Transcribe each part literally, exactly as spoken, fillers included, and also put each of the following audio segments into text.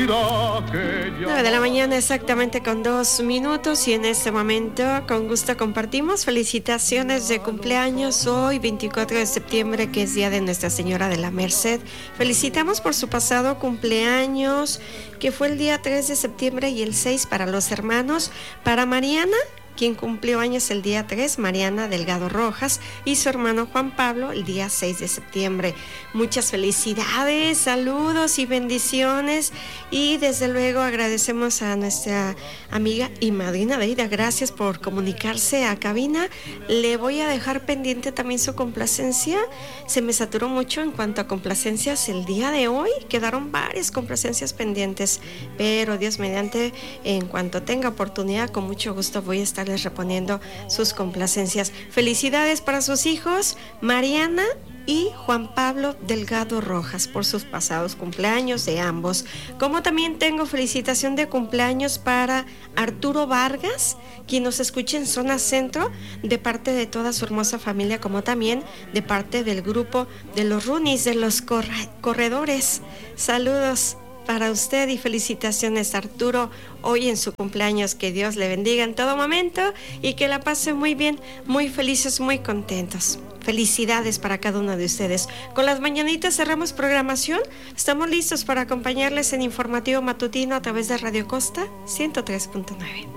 vida que ya... nueve de la mañana exactamente con dos minutos y en este momento con gusto compartimos felicitaciones de cumpleaños hoy veinticuatro de septiembre, que es día de Nuestra Señora de la Merced. Felicitamos por su pasado cumpleaños, que fue el día tres de septiembre, y el seis para los hermanos. Para Mariana, quien cumplió años el día tres, Mariana Delgado Rojas, y su hermano Juan Pablo el día seis de septiembre. Muchas felicidades, saludos y bendiciones, y desde luego agradecemos a nuestra amiga y madrina Deida, gracias por comunicarse a cabina. Le voy a dejar pendiente también su complacencia, se me saturó mucho en cuanto a complacencias el día de hoy, quedaron varias complacencias pendientes, pero Dios mediante, en cuanto tenga oportunidad, con mucho gusto voy a estar les reponiendo sus complacencias. Felicidades para sus hijos Mariana y Juan Pablo Delgado Rojas por sus pasados cumpleaños de ambos. Como también tengo felicitación de cumpleaños para Arturo Vargas, quien nos escucha en zona centro, de parte de toda su hermosa familia, como también de parte del grupo de los Runis, de los corre- corredores. Saludos para usted y felicitaciones, Arturo, hoy en su cumpleaños. Que Dios le bendiga en todo momento y que la pase muy bien, muy felices, muy contentos. Felicidades para cada uno de ustedes. Con las mañanitas cerramos programación. Estamos listos para acompañarles en Informativo Matutino a través de Radio Costa ciento tres punto nueve.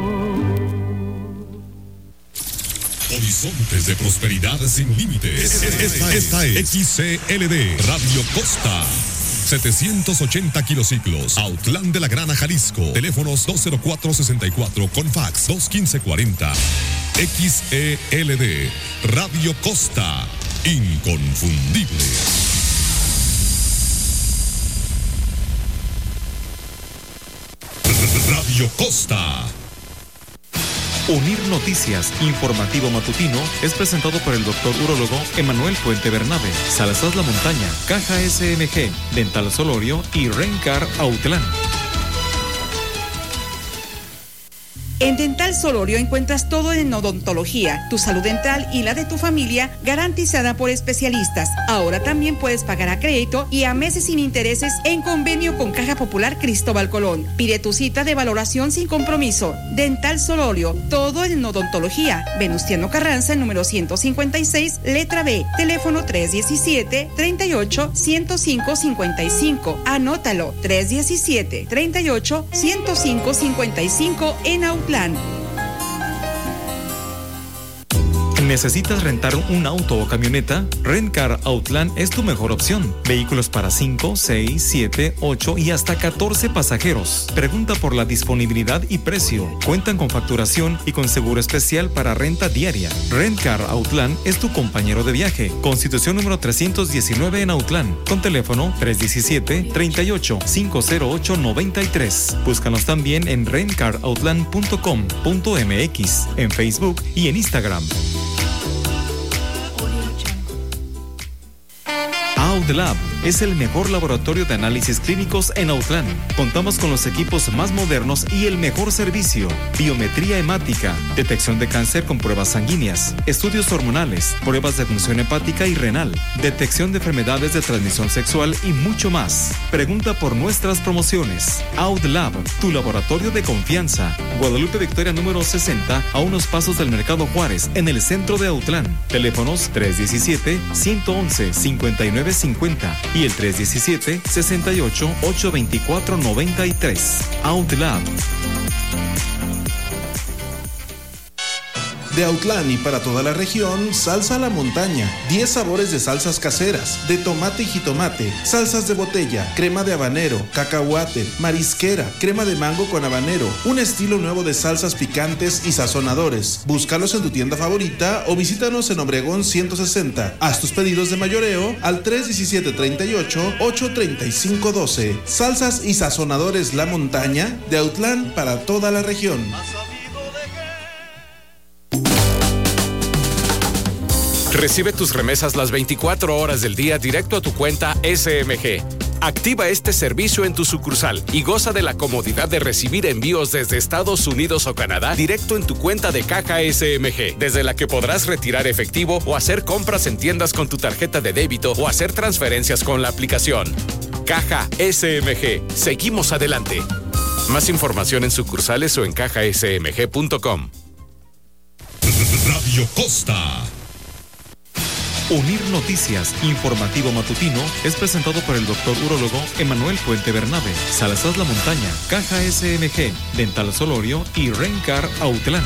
Horizontes de prosperidad sin límites. Esta, esta es X C L D Radio Costa. setecientos ochenta kilociclos, Autlán de la Grana, Jalisco. Teléfonos dos cero cuatro sesenta y cuatro con fax dos uno cinco cuarenta. X E L D Radio Costa, inconfundible. Radio Costa. Unir Noticias, Informativo Matutino, es presentado por el doctor urólogo Emanuel Puente Bernabe, Salazar La Montaña, Caja S M G, Dental Solorio y Rencar Autlán. En Dental Solorio encuentras todo en odontología, tu salud dental y la de tu familia garantizada por especialistas. Ahora también puedes pagar a crédito y a meses sin intereses en convenio con Caja Popular Cristóbal Colón. Pide tu cita de valoración sin compromiso. Dental Solorio, todo en odontología. Venustiano Carranza, número ciento cincuenta y seis, letra B. Teléfono tres diecisiete, treinta y ocho, ciento cinco cincuenta y cinco. Anótalo, tres diecisiete, treinta y ocho, ciento cinco cincuenta y cinco en Autlán. ¿Necesitas rentar un auto o camioneta? Rentcar Autlán es tu mejor opción. Vehículos para cinco, seis, siete, ocho y hasta catorce pasajeros. Pregunta por la disponibilidad y precio. Cuentan con facturación y con seguro especial para renta diaria. Rentcar Autlán es tu compañero de viaje. Constitución número trescientos diecinueve en Autlán. Con teléfono tres diecisiete, treinta y ocho, cinco cero ocho, noventa y tres. Búscanos también en rentcar outland punto com punto m x, en Facebook y en Instagram. AudLab es el mejor laboratorio de análisis clínicos en Autlán. Contamos con los equipos más modernos y el mejor servicio: biometría hemática, detección de cáncer con pruebas sanguíneas, estudios hormonales, pruebas de función hepática y renal, detección de enfermedades de transmisión sexual y mucho más. Pregunta por nuestras promociones. AudLab, tu laboratorio de confianza. Guadalupe Victoria número sesenta, a unos pasos del Mercado Juárez, en el centro de Autlán. Teléfonos tres diecisiete, ciento once, cincuenta y nueve cincuenta y el tres diecisiete, sesenta y ocho, ochocientos veinticuatro, noventa y tres. AudLab. De Autlán y para toda la región, Salsa La Montaña. diez sabores de salsas caseras, de tomate y jitomate, salsas de botella, crema de habanero, cacahuate, marisquera, crema de mango con habanero, un estilo nuevo de salsas picantes y sazonadores. Búscalos en tu tienda favorita o visítanos en Obregón ciento sesenta. Haz tus pedidos de mayoreo al tres diecisiete, treinta y ocho, ochocientos treinta y cinco, doce. Salsas y sazonadores La Montaña, de Autlán para toda la región. Recibe tus remesas las veinticuatro horas del día directo a tu cuenta S M G. Activa este servicio en tu sucursal y goza de la comodidad de recibir envíos desde Estados Unidos o Canadá directo en tu cuenta de Caja S M G, desde la que podrás retirar efectivo o hacer compras en tiendas con tu tarjeta de débito o hacer transferencias con la aplicación. Caja S M G. Seguimos adelante. Más información en sucursales o en caja s m g punto com. Radio Costa. Unir Noticias, informativo matutino, es presentado por el doctor urólogo Emanuel Puente Bernabe, Salazar La Montaña, Caja S M G, Dental Solorio y Rencar Autlán.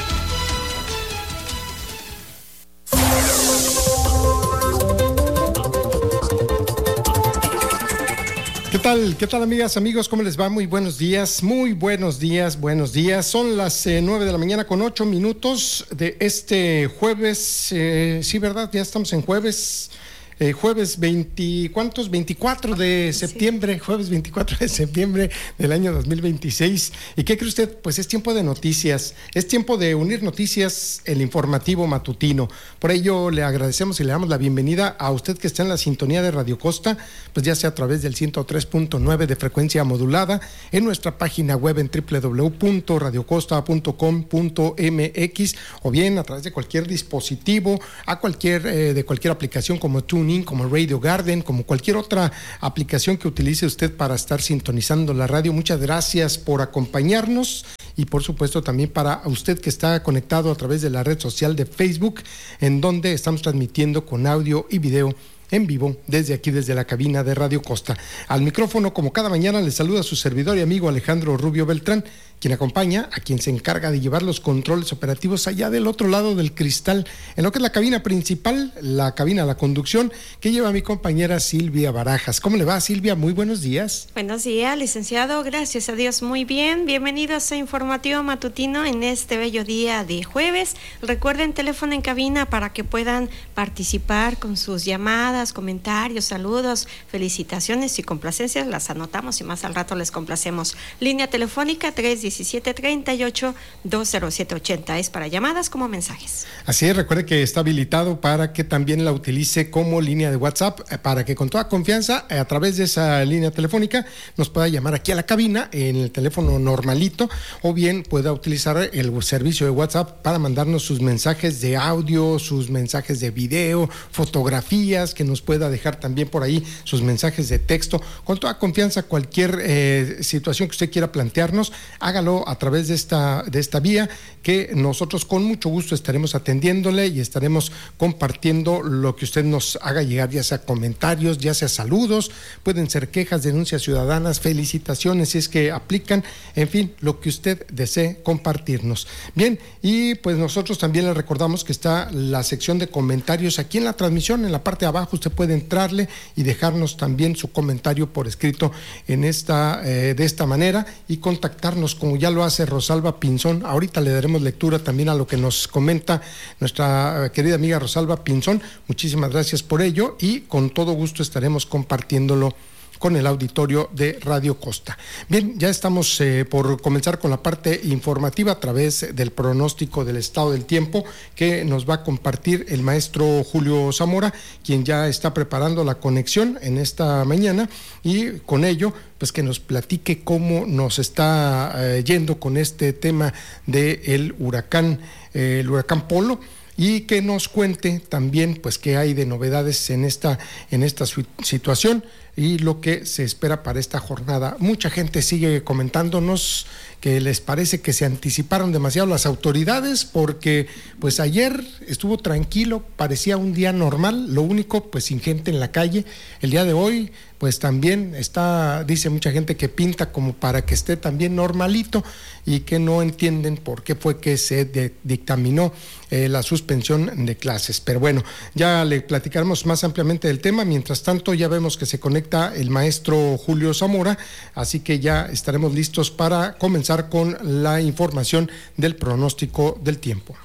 ¿Qué tal? ¿Qué tal, amigas, amigos? ¿Cómo les va? Muy buenos días, muy buenos días, buenos días. Son las eh, nueve de la mañana con ocho minutos de este jueves. Eh, sí, ¿verdad? Ya estamos en jueves. Eh, jueves veinte, ¿cuántos? veinticuatro de septiembre, jueves veinticuatro de septiembre del año dos mil veintiséis. ¿Y qué cree usted? Pues es tiempo de noticias, es tiempo de unir noticias, el informativo matutino. Por ello le agradecemos y le damos la bienvenida a usted que está en la sintonía de Radio Costa, pues ya sea a través del ciento tres punto nueve de frecuencia modulada, en nuestra página web en doble u doble u doble u punto radio costa punto com punto m x, o bien a través de cualquier dispositivo, a cualquier eh, de cualquier aplicación como TuneIn, como Radio Garden, como cualquier otra aplicación que utilice usted para estar sintonizando la radio. Muchas gracias por acompañarnos y por supuesto también para usted que está conectado a través de la red social de Facebook, en donde estamos transmitiendo con audio y video en vivo desde aquí, desde la cabina de Radio Costa. Al micrófono, como cada mañana, le saluda su servidor y amigo Alejandro Rubio Beltrán, quien acompaña a quien se encarga de llevar los controles operativos allá del otro lado del cristal, en lo que es la cabina principal, la cabina, la conducción, que lleva mi compañera Silvia Barajas. ¿Cómo le va, Silvia? Muy buenos días. Buenos días, licenciado. Gracias a Dios, muy bien. Bienvenidos a Informativo Matutino en este bello día de jueves. Recuerden, teléfono en cabina para que puedan participar con sus llamadas, comentarios, saludos, felicitaciones y complacencias. Las anotamos y más al rato les complacemos. Línea telefónica tres diecisiete, treinta y ocho, dos cero siete ochenta. Es para llamadas como mensajes. Así es, recuerde que está habilitado para que también la utilice como línea de WhatsApp, para que con toda confianza a través de esa línea telefónica nos pueda llamar aquí a la cabina en el teléfono normalito, o bien pueda utilizar el servicio de WhatsApp para mandarnos sus mensajes de audio, sus mensajes de video, fotografías, que nos pueda dejar también por ahí sus mensajes de texto. Con toda confianza, cualquier eh, situación que usted quiera plantearnos, hágalo a través de esta, de esta vía, que nosotros con mucho gusto estaremos atendiéndole y estaremos compartiendo lo que usted nos haga llegar, ya sea comentarios, ya sea saludos, pueden ser quejas, denuncias ciudadanas, felicitaciones si es que aplican, en fin, lo que usted desee compartirnos. Bien, y pues nosotros también le recordamos que está la sección de comentarios aquí en la transmisión, en la parte de abajo usted puede entrarle y dejarnos también su comentario por escrito en esta, eh, de esta manera, y contactarnos como ya lo hace Rosalba Pinzón. Ahorita le daremos lectura también a lo que nos comenta nuestra querida amiga Rosalba Pinzón. Muchísimas gracias por ello y con todo gusto estaremos compartiéndolo con el auditorio de Radio Costa. Bien, ya estamos eh, por comenzar con la parte informativa a través del pronóstico del estado del tiempo que nos va a compartir el maestro Julio Zamora, quien ya está preparando la conexión en esta mañana, y con ello pues que nos platique cómo nos está eh, yendo con este tema del huracán, eh, el huracán Polo, y que nos cuente también pues qué hay de novedades en esta, en esta situación y lo que se espera para esta jornada. Mucha gente sigue comentándonos que les parece que se anticiparon demasiado las autoridades, porque pues ayer estuvo tranquilo, parecía un día normal, lo único pues sin gente en la calle. El día de hoy pues también está, dice mucha gente que pinta como para que esté también normalito, y que no entienden por qué fue que se de, dictaminó eh, la suspensión de clases. Pero bueno, ya le platicaremos más ampliamente del tema. Mientras tanto, ya vemos que se conecta el maestro Julio Zamora, así que ya estaremos listos para comenzar con la información del pronóstico del tiempo.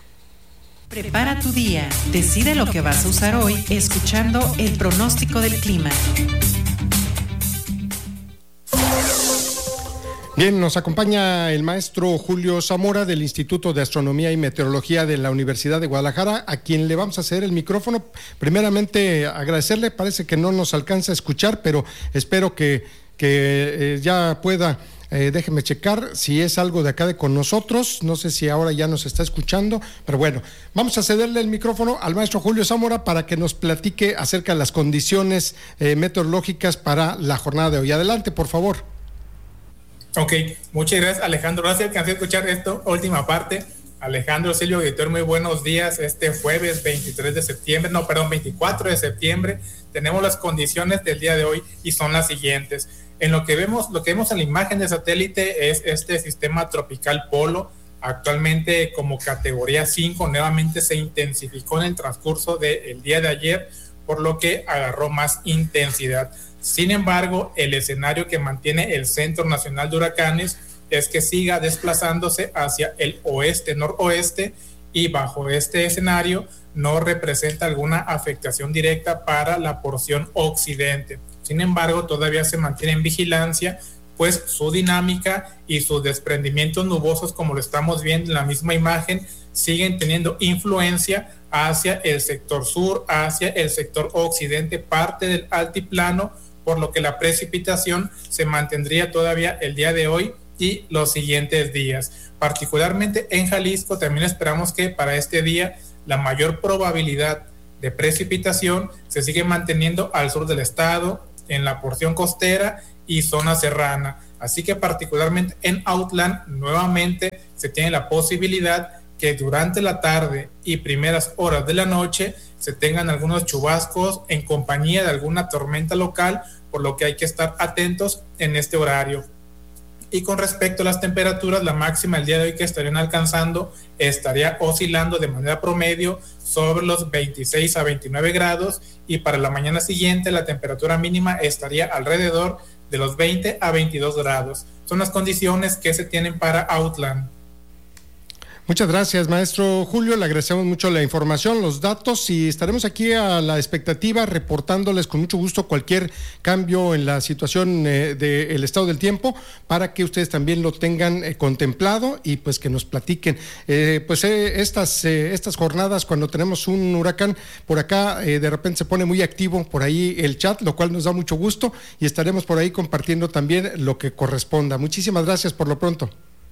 Prepara tu día, decide lo que vas a usar hoy escuchando el pronóstico del clima. Bien, nos acompaña el maestro Julio Zamora del Instituto de Astronomía y Meteorología de la Universidad de Guadalajara, a quien le vamos a ceder el micrófono. Primeramente, agradecerle, parece que no nos alcanza a escuchar, pero espero que, que eh, ya pueda Eh, déjeme checar si es algo de acá de con nosotros. No sé si ahora ya nos está escuchando, pero bueno, vamos a cederle el micrófono al maestro Julio Zamora para que nos platique acerca de las condiciones eh, meteorológicas para la jornada de hoy. Adelante, por favor. Ok, muchas gracias, Alejandro. Gracias, alcancé a escuchar esta última parte. Alejandro, Silvio, editor, muy buenos días. Este jueves veintitrés de septiembre, no, perdón, veinticuatro de septiembre, tenemos las condiciones del día de hoy y son las siguientes. En lo que vemos, lo que vemos en la imagen de satélite es este sistema tropical Polo, actualmente como categoría cinco, nuevamente se intensificó en el transcurso del día de ayer, por lo que agarró más intensidad. Sin embargo, el escenario que mantiene el Centro Nacional de Huracanes es que siga desplazándose hacia el oeste-noroeste y bajo este escenario no representa alguna afectación directa para la porción occidente. Sin embargo, todavía se mantiene en vigilancia, pues su dinámica y sus desprendimientos nubosos, como lo estamos viendo en la misma imagen, siguen teniendo influencia hacia el sector sur, hacia el sector occidente, parte del altiplano, por lo que la precipitación se mantendría todavía el día de hoy y los siguientes días. Particularmente en Jalisco también esperamos que para este día la mayor probabilidad de precipitación se sigue manteniendo al sur del estado, en la porción costera y zona serrana. Así que particularmente en Autlán nuevamente se tiene la posibilidad que durante la tarde y primeras horas de la noche se tengan algunos chubascos en compañía de alguna tormenta local, por lo que hay que estar atentos en este horario. Y con respecto a las temperaturas, la máxima el día de hoy que estarían alcanzando estaría oscilando de manera promedio sobre los veintiséis a veintinueve grados, y para la mañana siguiente la temperatura mínima estaría alrededor de los veinte a veintidós grados. Son las condiciones que se tienen para Autlán. Muchas gracias, maestro Julio, le agradecemos mucho la información, los datos, y estaremos aquí a la expectativa reportándoles con mucho gusto cualquier cambio en la situación eh, del estado del tiempo, para que ustedes también lo tengan eh, contemplado y pues que nos platiquen. Eh, pues eh, estas, eh, estas jornadas, cuando tenemos un huracán por acá, eh, de repente se pone muy activo por ahí el chat, lo cual nos da mucho gusto, y estaremos por ahí compartiendo también lo que corresponda. Muchísimas gracias por lo pronto.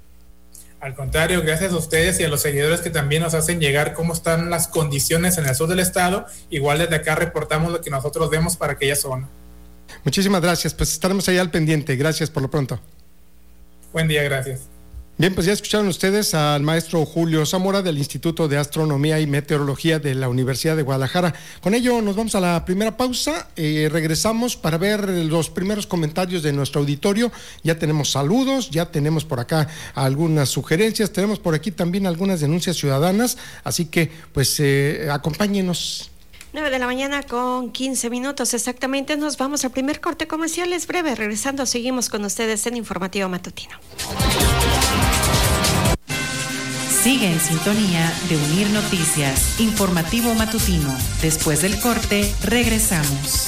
Al contrario, gracias a ustedes y a los seguidores que también nos hacen llegar cómo están las condiciones en el sur del estado. Igual desde acá reportamos lo que nosotros vemos para aquella zona. Muchísimas gracias, pues estaremos allá al pendiente. Gracias por lo pronto. Buen día, gracias. Bien, pues ya escucharon ustedes al maestro Julio Zamora del Instituto de Astronomía y Meteorología de la Universidad de Guadalajara. Con ello nos vamos a la primera pausa, eh, regresamos para ver los primeros comentarios de nuestro auditorio. Ya tenemos saludos, ya tenemos por acá algunas sugerencias, tenemos por aquí también algunas denuncias ciudadanas, así que pues eh, acompáñenos. nueve de la mañana con quince minutos exactamente, nos vamos al primer corte comercial, es breve, regresando seguimos con ustedes en Informativo Matutino. Sigue en sintonía de Unir Noticias, Informativo Matutino. Después del corte, regresamos.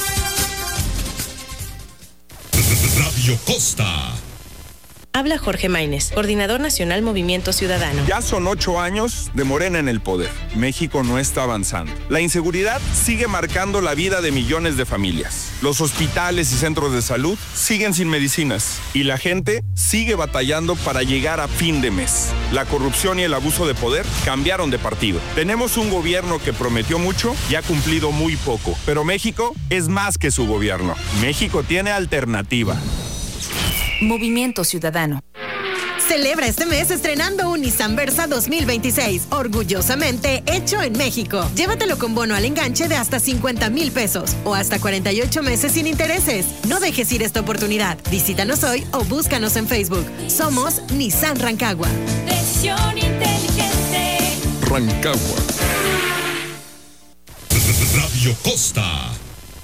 Radio Costa. Habla Jorge Maínez, coordinador nacional Movimiento Ciudadano. Ya son ocho años de Morena en el poder. México no está avanzando. La inseguridad sigue marcando la vida de millones de familias. Los hospitales y centros de salud siguen sin medicinas. Y la gente sigue batallando para llegar a fin de mes. La corrupción y el abuso de poder cambiaron de partido. Tenemos un gobierno que prometió mucho y ha cumplido muy poco. Pero México es más que su gobierno. México tiene alternativa. Movimiento Ciudadano. Celebra este mes estrenando un Nissan Versa dos mil veintiséis, orgullosamente hecho en México. Llévatelo con bono al enganche de hasta cincuenta mil pesos o hasta cuarenta y ocho meses sin intereses. No dejes ir esta oportunidad. Visítanos hoy o búscanos en Facebook. Somos Nissan Rancagua. Decisión inteligente. Rancagua. Radio Costa.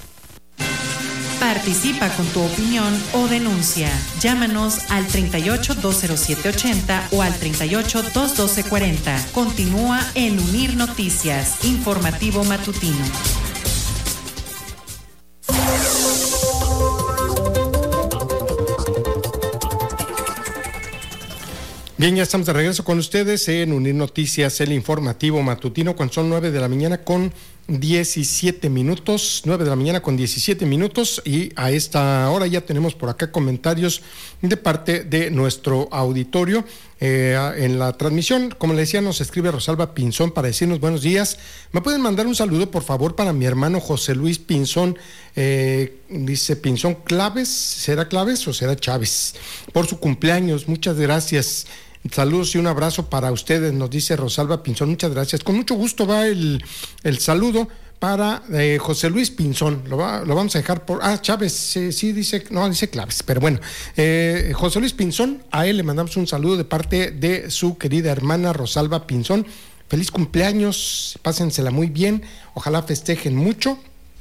Participa con tu opinión o denuncia. Llámanos al treinta y ocho, dos cero siete, ochenta o al treinta y ocho, dos doce, cuarenta. Continúa en Unir Noticias, Informativo Matutino. Bien, ya estamos de regreso con ustedes en Unir Noticias, el informativo matutino, cuando son nueve de la mañana con diecisiete minutos, nueve de la mañana con diecisiete minutos, y a esta hora ya tenemos por acá comentarios de parte de nuestro auditorio. Eh, en la transmisión, como le decía, nos escribe Rosalba Pinzón para decirnos buenos días. ¿Me pueden mandar un saludo, por favor, para mi hermano José Luis Pinzón? Eh, dice Pinzón Claves, ¿será Claves o será Chávez? Por su cumpleaños, muchas gracias. Saludos y un abrazo para ustedes, nos dice Rosalba Pinzón, muchas gracias. Con mucho gusto va el, el saludo para eh, José Luis Pinzón, lo, va, lo vamos a dejar por... Ah, Chávez, eh, sí dice, no, dice Claves, pero bueno, eh, José Luis Pinzón, a él le mandamos un saludo de parte de su querida hermana Rosalba Pinzón. Feliz cumpleaños, pásensela muy bien, ojalá festejen mucho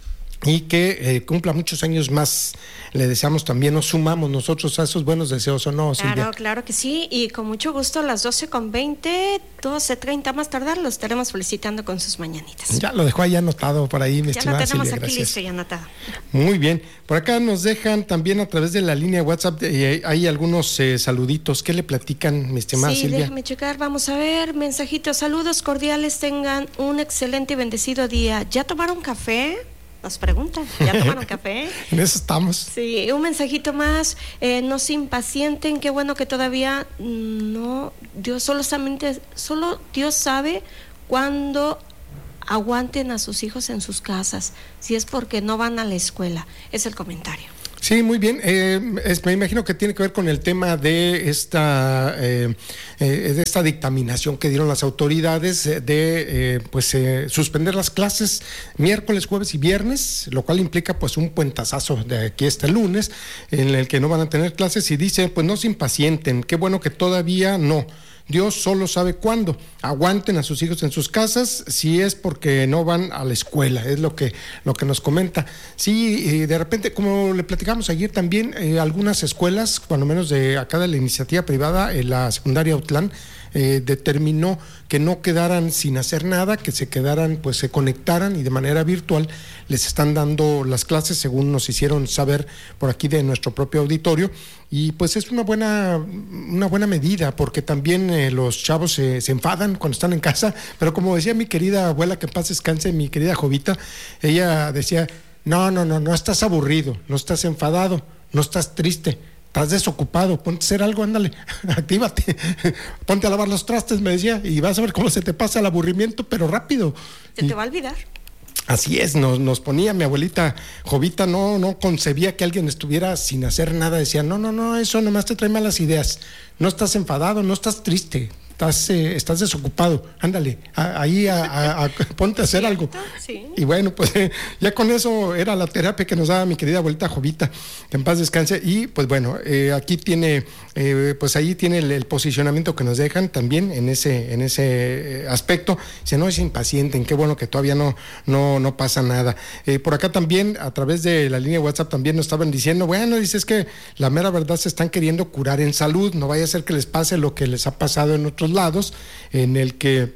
y que eh, cumpla muchos años más. Le deseamos también, nos sumamos nosotros a esos buenos deseos, ¿o no, Silvia? Claro, claro que sí, y con mucho gusto a las doce con veinte, doce treinta más tardar, lo estaremos felicitando con sus mañanitas. Ya lo dejó ahí anotado por ahí, mi ya estimada lo tenemos Silvia, aquí gracias. listo y anotado. Muy bien, por acá nos dejan también a través de la línea WhatsApp, eh, hay algunos eh, saluditos. ¿Qué le platican, mi estimada sí, Silvia? déjame checar, vamos a ver, mensajitos, saludos cordiales, tengan un excelente y bendecido día. ¿Ya tomaron café? Nos preguntan, ¿ya tomaron café? En eso estamos. Sí, un mensajito más, eh, no se impacienten, qué bueno que todavía no, Dios solamente, solo Dios sabe cuándo aguanten a sus hijos en sus casas, si es porque no van a la escuela, es el comentario. Sí, muy bien. Eh, es, me imagino que tiene que ver con el tema de esta eh, eh, de esta dictaminación que dieron las autoridades de eh, pues eh, suspender las clases miércoles, jueves y viernes, lo cual implica pues un puentazazo de aquí hasta el lunes en el que no van a tener clases, y dice pues no se impacienten, qué bueno que todavía no. Dios solo sabe cuándo. Aguanten a sus hijos en sus casas si es porque no van a la escuela, es lo que, lo que nos comenta. Sí, y de repente, como le platicamos ayer también, eh, algunas escuelas, cuando menos de acá de la iniciativa privada, en la secundaria Autlán, eh, determinó que no quedaran sin hacer nada, que se quedaran, pues se conectaran y de manera virtual les están dando las clases, según nos hicieron saber por aquí de nuestro propio auditorio, y pues es una buena, una buena medida, porque también eh, los chavos se, se enfadan cuando están en casa, pero como decía mi querida abuela, que en paz descanse, mi querida Jovita, ella decía, no, no, no, no estás aburrido, no estás enfadado, no estás triste, estás desocupado, ponte a hacer algo, ándale, actívate, ponte a lavar los trastes, me decía, y vas a ver cómo se te pasa el aburrimiento, pero rápido. Se te va a olvidar. Así es, nos, nos ponía mi abuelita Jovita, no, no concebía que alguien estuviera sin hacer nada, decía, no, no, no, eso nomás te trae malas ideas, no estás enfadado, no estás triste, estás, eh, estás desocupado, ándale, a, ahí a, a, a, ponte a hacer algo. Sí. Y bueno, pues eh, ya con eso era la terapia que nos daba mi querida abuelita Jovita, que en paz descanse. Y pues bueno, eh, aquí tiene, eh, pues ahí tiene el, el posicionamiento que nos dejan también en ese, en ese aspecto. Dice, no es impacienten, qué bueno que todavía no, no, no pasa nada. Eh, por acá también, a través de la línea de WhatsApp también nos estaban diciendo, bueno, dice, es que la mera verdad se están queriendo curar en salud, no vaya a ser que les pase lo que les ha pasado en otros lados, en el que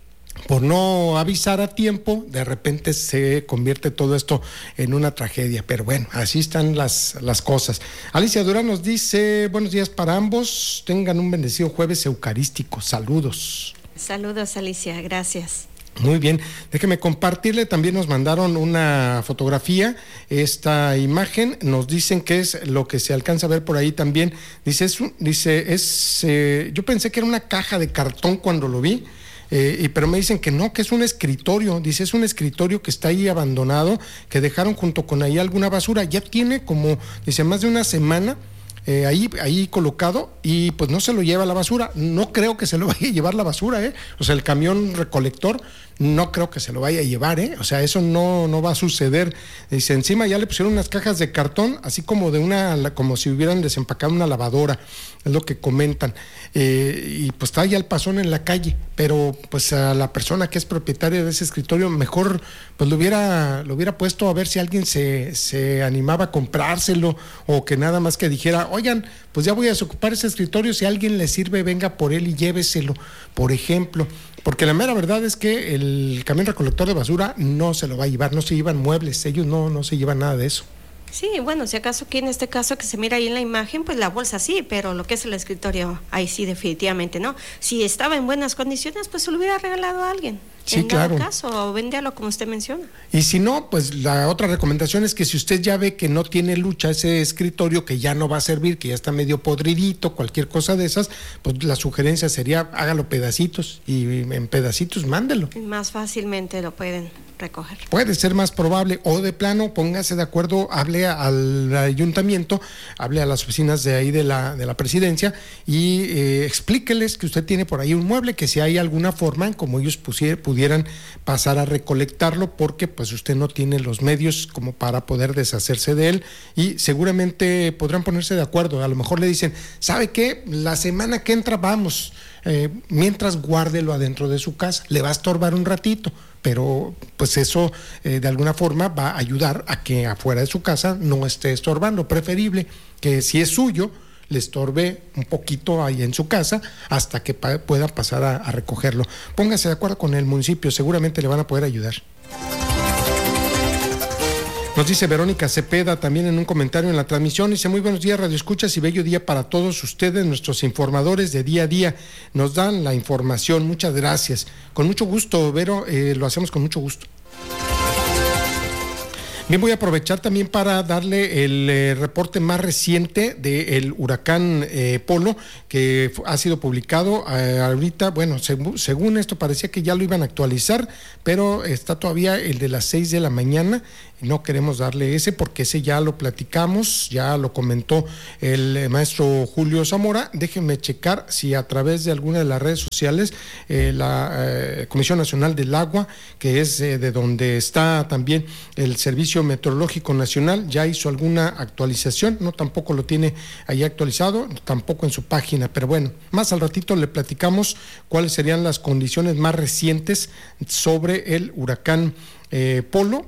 por no avisar a tiempo, de repente se convierte todo esto en una tragedia. Pero bueno, así están las, las cosas. Alicia Durán nos dice, buenos días para ambos, tengan un bendecido jueves eucarístico, saludos. Saludos, Alicia, gracias. Muy bien, déjeme compartirle, también nos mandaron una fotografía, esta imagen, nos dicen que es lo que se alcanza a ver por ahí también, dice, es, dice, es eh, yo pensé que era una caja de cartón cuando lo vi, eh, y, pero me dicen que no, que es un escritorio, dice, es un escritorio que está ahí abandonado, que dejaron junto con ahí alguna basura, ya tiene como, dice, más de una semana, Eh, ahí, ahí colocado, y pues no se lo lleva a la basura. No creo que se lo vaya a llevar la basura, ¿eh? O sea, el camión recolector no creo que se lo vaya a llevar, ¿eh? O sea, eso no, no va a suceder. Dice, encima ya le pusieron unas cajas de cartón, así como de una, como si hubieran desempacado una lavadora, es lo que comentan. Eh, y pues está ya el pasón en la calle, pero pues a la persona que es propietaria de ese escritorio, mejor pues lo hubiera, lo hubiera puesto a ver si alguien se, se animaba a comprárselo, o que nada más que dijera, oigan, pues ya voy a desocupar ese escritorio, si a alguien le sirve, venga por él y lléveselo, por ejemplo. Porque la mera verdad es que el camión recolector de basura no se lo va a llevar, no se llevan muebles, ellos no, no se llevan nada de eso. Sí, bueno, si acaso aquí en este caso que se mira ahí en la imagen, pues la bolsa sí, pero lo que es el escritorio, ahí sí definitivamente no. Si estaba en buenas condiciones, pues se lo hubiera regalado a alguien. Sí, en claro. dado caso, o véndalo como usted menciona. Y si no, pues la otra recomendación es que si usted ya ve que no tiene lucha ese escritorio, que ya no va a servir, que ya está medio podridito, cualquier cosa de esas, pues la sugerencia sería hágalo pedacitos y en pedacitos mándelo. Más fácilmente lo pueden recoger. Puede ser más probable, o de plano póngase de acuerdo, hable al ayuntamiento, hable a las oficinas de ahí de la, de la presidencia y eh, explíqueles que usted tiene por ahí un mueble, que si hay alguna forma en como ellos pusier, pudieran pasar a recolectarlo, porque pues usted no tiene los medios como para poder deshacerse de él, y seguramente podrán ponerse de acuerdo. A lo mejor le dicen, ¿sabe qué? La semana que entra vamos, eh, mientras guárdelo adentro de su casa, le va a estorbar un ratito, pero pues eso eh, de alguna forma va a ayudar a que afuera de su casa no esté estorbando. Preferible que si es suyo le estorbe un poquito ahí en su casa hasta que pa- pueda pasar a, a recogerlo. Póngase de acuerdo con el municipio, seguramente le van a poder ayudar. Nos dice Verónica Cepeda también en un comentario en la transmisión, dice: muy buenos días, Radio Escuchas, y bello día para todos ustedes, nuestros informadores de día a día, nos dan la información, muchas gracias. Con mucho gusto, Vero, eh, lo hacemos con mucho gusto. Bien, voy a aprovechar también para darle el eh, reporte más reciente del huracán eh, Polo, que ha sido publicado eh, ahorita. Bueno, seg- según esto parecía que ya lo iban a actualizar, pero está todavía el de las seis de la mañana. No queremos darle ese porque ese ya lo platicamos, ya lo comentó el eh, maestro Julio Zamora. Déjenme checar si a través de alguna de las redes sociales eh, la eh, Comisión Nacional del Agua, que es eh, de donde está también el Servicio Meteorológico Nacional, ya hizo alguna actualización. No, tampoco lo tiene ahí actualizado, tampoco en su página, pero bueno, más al ratito le platicamos cuáles serían las condiciones más recientes sobre el huracán eh, Polo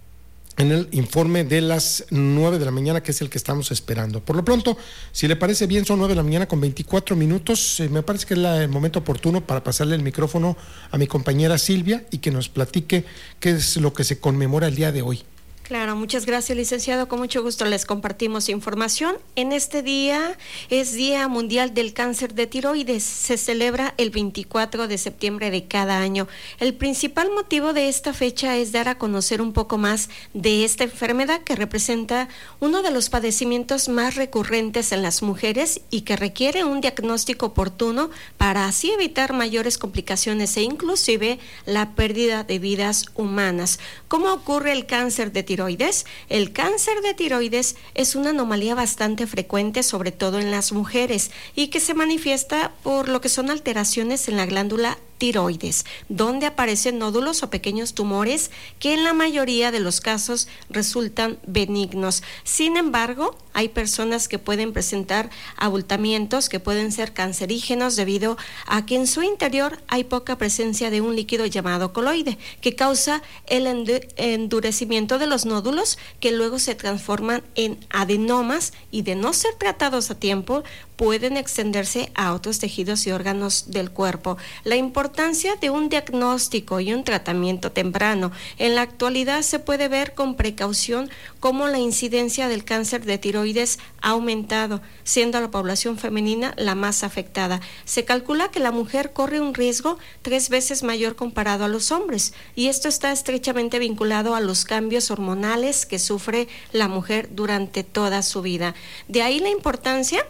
en el informe de las nueve de la mañana, que es el que estamos esperando. Por lo pronto, si le parece bien, son nueve de la mañana con veinticuatro minutos. Eh, me parece que es la, el momento oportuno para pasarle el micrófono a mi compañera Silvia y que nos platique qué es lo que se conmemora el día de hoy. Claro, muchas gracias, licenciado. Con mucho gusto les compartimos información. En este día es Día Mundial del Cáncer de Tiroides. Se celebra el veinticuatro de septiembre de cada año. El principal motivo de esta fecha es dar a conocer un poco más de esta enfermedad, que representa uno de los padecimientos más recurrentes en las mujeres y que requiere un diagnóstico oportuno para así evitar mayores complicaciones e inclusive la pérdida de vidas humanas. ¿Cómo ocurre el cáncer de tiroides? El cáncer de tiroides es una anomalía bastante frecuente, sobre todo en las mujeres, y que se manifiesta por lo que son alteraciones en la glándula tiroides, donde aparecen nódulos o pequeños tumores que en la mayoría de los casos resultan benignos. Sin embargo, hay personas que pueden presentar abultamientos que pueden ser cancerígenos debido a que en su interior hay poca presencia de un líquido llamado coloide, que causa el endurecimiento de los nódulos, que luego se transforman en adenomas y, de no ser tratados a tiempo, pueden extenderse a otros tejidos y órganos del cuerpo. La importancia de un diagnóstico y un tratamiento temprano. En la actualidad se puede ver con precaución cómo la incidencia del cáncer de tiroides ha aumentado, siendo la población femenina la más afectada. Se calcula que la mujer corre un riesgo tres veces mayor comparado a los hombres, y esto está estrechamente vinculado a los cambios hormonales que sufre la mujer durante toda su vida. De ahí la importancia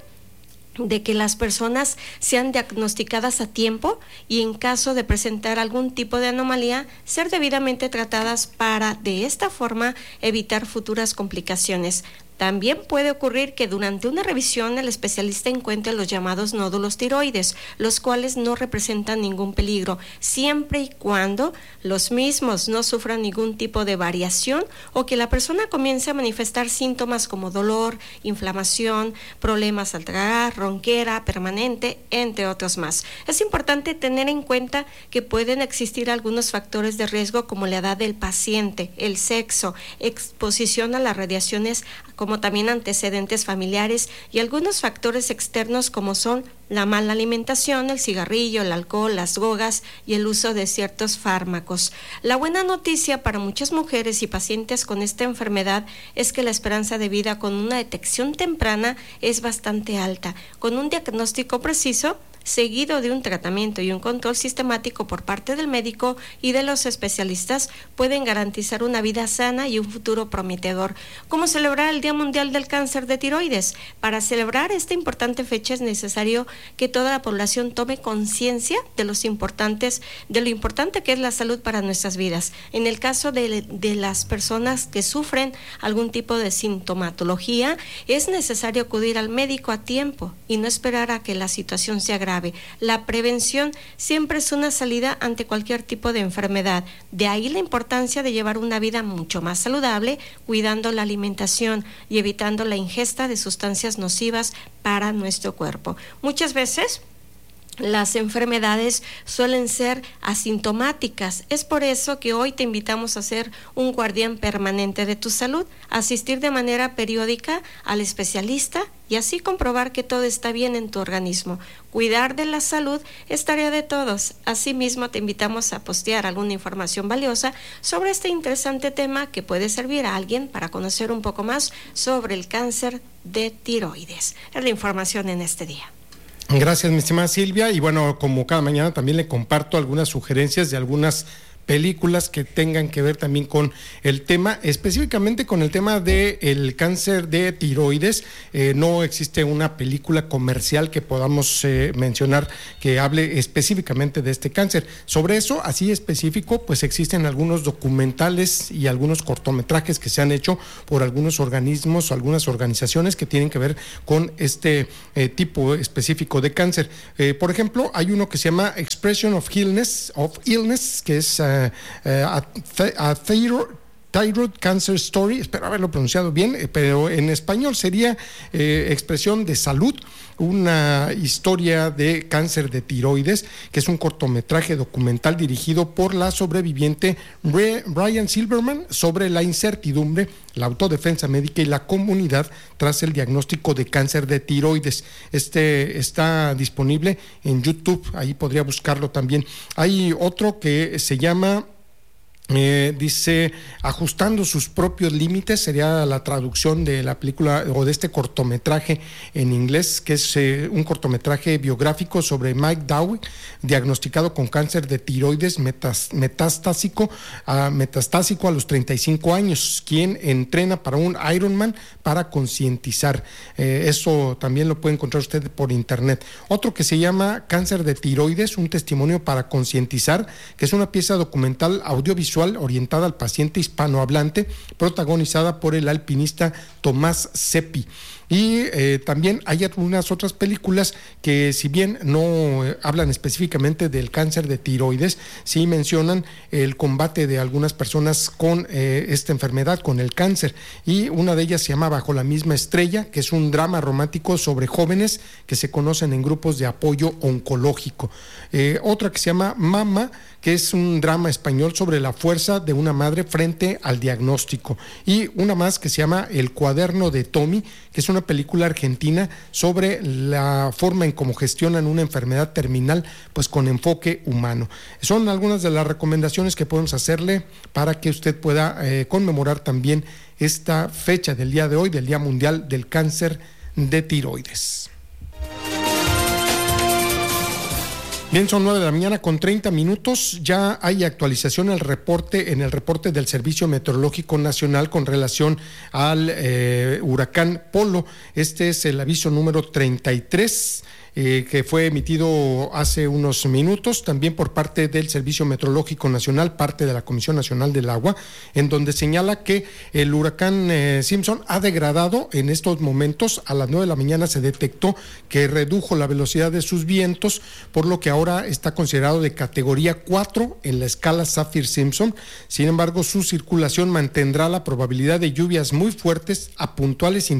de que las personas sean diagnosticadas a tiempo y, en caso de presentar algún tipo de anomalía, ser debidamente tratadas para de esta forma evitar futuras complicaciones. También puede ocurrir que durante una revisión el especialista encuentre los llamados nódulos tiroides, los cuales no representan ningún peligro, siempre y cuando los mismos no sufran ningún tipo de variación o que la persona comience a manifestar síntomas como dolor, inflamación, problemas al tragar, ronquera permanente, entre otros más. Es importante tener en cuenta que pueden existir algunos factores de riesgo, como la edad del paciente, el sexo, exposición a las radiaciones como también antecedentes familiares y algunos factores externos como son la mala alimentación, el cigarrillo, el alcohol, las drogas y el uso de ciertos fármacos. La buena noticia para muchas mujeres y pacientes con esta enfermedad es que la esperanza de vida con una detección temprana es bastante alta. Con un diagnóstico preciso, seguido de un tratamiento y un control sistemático por parte del médico y de los especialistas, pueden garantizar una vida sana y un futuro prometedor. ¿Cómo celebrar el Día Mundial del Cáncer de Tiroides? Para celebrar esta importante fecha es necesario que toda la población tome conciencia de los importantes, de lo importante que es la salud para nuestras vidas. En el caso de, de las personas que sufren algún tipo de sintomatología, es necesario acudir al médico a tiempo y no esperar a que la situación se agrave. La prevención siempre es una salida ante cualquier tipo de enfermedad. De ahí la importancia de llevar una vida mucho más saludable, cuidando la alimentación y evitando la ingesta de sustancias nocivas para nuestro cuerpo. Muchas veces las enfermedades suelen ser asintomáticas. Es por eso que hoy te invitamos a ser un guardián permanente de tu salud, asistir de manera periódica al especialista y así comprobar que todo está bien en tu organismo. Cuidar de la salud es tarea de todos. Asimismo, te invitamos a postear alguna información valiosa sobre este interesante tema que puede servir a alguien para conocer un poco más sobre el cáncer de tiroides. Es la información en este día. Gracias, mi estimada Silvia. Y bueno, como cada mañana también le comparto algunas sugerencias de algunas películas que tengan que ver también con el tema, específicamente con el tema del cáncer de tiroides. Eh, no existe una película comercial que podamos eh, mencionar que hable específicamente de este cáncer. Sobre eso, así específico, pues existen algunos documentales y algunos cortometrajes que se han hecho por algunos organismos o algunas organizaciones que tienen que ver con este eh, tipo específico de cáncer. Eh, por ejemplo, hay uno que se llama Expression of Illness, of Illness, que es uh, Uh, a, a thyroid, thyroid Cancer Story, espero haberlo pronunciado bien, eh, pero en español sería eh, Expresión de Salud, una historia de cáncer de tiroides, que es un cortometraje documental dirigido por la sobreviviente Brian Silverman sobre la incertidumbre, la autodefensa médica y la comunidad tras el diagnóstico de cáncer de tiroides. Este está disponible en YouTube, ahí podría buscarlo también. Hay otro que se llama Eh, dice, ajustando sus propios límites, sería la traducción de la película o de este cortometraje en inglés, que es eh, un cortometraje biográfico sobre Mike Dowie, diagnosticado con cáncer de tiroides metas, metastásico, a, metastásico a los treinta y cinco años, quien entrena para un Ironman para concientizar. Eh, eso también lo puede encontrar usted por internet. Otro que se llama Cáncer de tiroides, un testimonio para concientizar, que es una pieza documental audiovisual orientada al paciente hispanohablante, protagonizada por el alpinista Tomás Seppi. Y eh, también hay algunas otras películas que, si bien no eh, hablan específicamente del cáncer de tiroides, sí mencionan el combate de algunas personas con eh, esta enfermedad, con el cáncer. Y una de ellas se llama Bajo la misma estrella, que es un drama romántico sobre jóvenes que se conocen en grupos de apoyo oncológico. Eh, otra que se llama Mama, que es un drama español sobre la fuerza de una madre frente al diagnóstico. Y una más que se llama El cuaderno de Tommy, que es una película argentina sobre la forma en cómo gestionan una enfermedad terminal, pues con enfoque humano. Son algunas de las recomendaciones que podemos hacerle para que usted pueda eh, conmemorar también esta fecha del día de hoy, del Día Mundial del Cáncer de Tiroides. Bien, son nueve de la mañana con treinta minutos. Ya hay actualización el reporte, en el reporte del Servicio Meteorológico Nacional con relación al eh, huracán Polo. Este es el aviso número treinta y tres. Eh, que fue emitido hace unos minutos, también por parte del Servicio Meteorológico Nacional, parte de la Comisión Nacional del Agua, en donde señala que el huracán eh, Simpson ha degradado en estos momentos. A las nueve de la mañana se detectó que redujo la velocidad de sus vientos, por lo que ahora está considerado de categoría cuatro en la escala Saffir-Simpson. Sin embargo, su circulación mantendrá la probabilidad de lluvias muy fuertes a puntuales